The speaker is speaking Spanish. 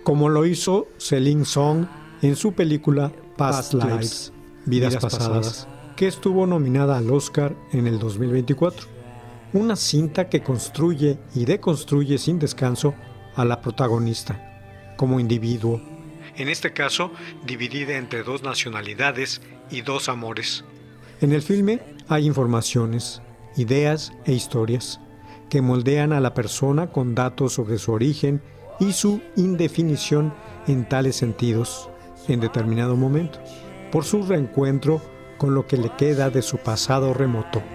como lo hizo Celine Song en su película Past Lives, Vidas Pasadas, que estuvo nominada al Oscar en el 2024. Una cinta que construye y deconstruye sin descanso a la protagonista, como individuo, en este caso dividida entre dos nacionalidades y dos amores. En el filme hay informaciones, ideas e historias que moldean a la persona con datos sobre su origen y su indefinición en tales sentidos, en determinado momento, por su reencuentro con lo que le queda de su pasado remoto.